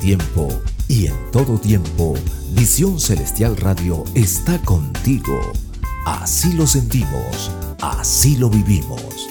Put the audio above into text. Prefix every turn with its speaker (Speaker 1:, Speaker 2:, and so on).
Speaker 1: tiempo y en todo tiempo, Visión Celestial Radio está contigo. Así lo sentimos, así lo vivimos.